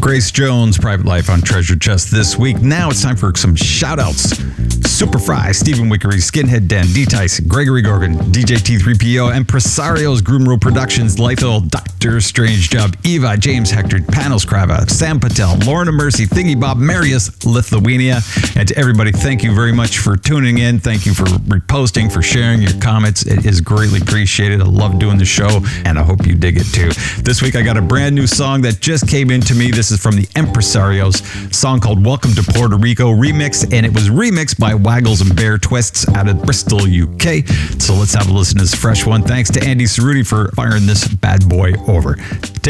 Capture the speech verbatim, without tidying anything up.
Grace Jones, Private Life on Treasure Chest this week. Now it's time for some shout-outs. Superfry, Stephen Wickery, Skinhead Den, D-Tice, Gregory Gorgon, D J T three P O, Impresarios, Groomrow Productions, Liefeld, Doctor Strange Job, Eva, James Hector, Panos Krava, Sam Patel, Lorna Mercy, Thingy Bob, Marius, Lithuania. And to everybody, thank you very much for tuning in. Thank you for reposting, for sharing your comments. It is greatly appreciated. I love doing the show, and I hope you dig it too. This week, I got a brand new song that just came into me. This is from the Impresarios, song called Welcome to Puerto Rico remix, and it was remixed by Waggles and Bear Twists out of Bristol, U K. So let's have a listen to this fresh one. Thanks to Andy Cerruti for firing this bad boy over. Take